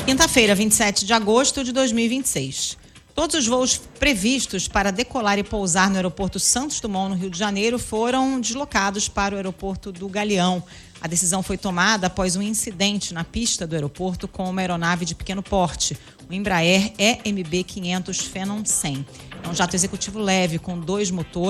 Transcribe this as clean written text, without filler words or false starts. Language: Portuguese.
Quinta-feira, 27 de agosto de 2026. Todos os voos previstos para decolar e pousar no aeroporto Santos Dumont, no Rio de Janeiro, foram deslocados para o aeroporto do Galeão. A decisão foi tomada após um incidente na pista do aeroporto com uma aeronave de pequeno porte, o Embraer EMB 500 Phenom 100. É um jato executivo leve com 2 motores.